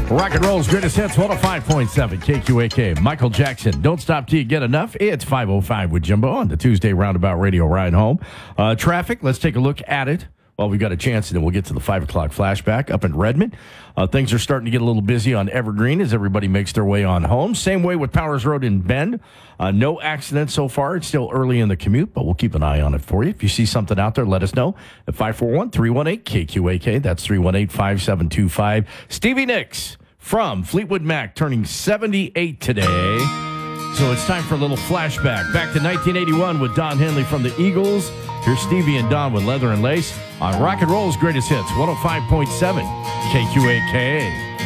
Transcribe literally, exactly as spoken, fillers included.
Rock and roll's greatest hits, one oh five point seven K Q A K. Michael Jackson, Don't Stop Till You Get Enough. It's five oh five with Jimbo on the Tuesday Roundabout Radio Ride Home. Uh, traffic, let's take a look at it. Well, we've got a chance, and then we'll get to the five o'clock flashback up in Redmond. Uh, things are starting to get a little busy on Evergreen as everybody makes their way on home. Same way with Powers Road in Bend. Uh, no accidents so far. It's still early in the commute, but we'll keep an eye on it for you. If you see something out there, let us know at five four one, three one eight, K Q A K. That's three one eight, five seven two five. Stevie Nicks from Fleetwood Mac turning seventy-eight today. So it's time for a little flashback. Back to nineteen eighty-one with Don Henley from the Eagles. Here's Stevie and Don with Leather and Lace on Rock and Roll's greatest hits, one oh five point seven K Q A K.